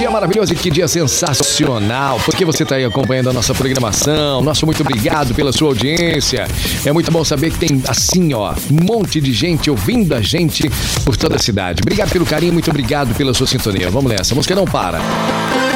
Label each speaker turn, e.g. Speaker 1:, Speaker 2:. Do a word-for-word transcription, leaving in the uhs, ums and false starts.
Speaker 1: dia maravilhoso e que dia sensacional, porque você está aí acompanhando a nossa programação. Nosso muito obrigado pela sua audiência. É muito bom saber que tem, assim, ó, um monte de gente ouvindo a gente por toda a cidade. Obrigado pelo carinho, muito obrigado pela sua sintonia. Vamos nessa, a música não para.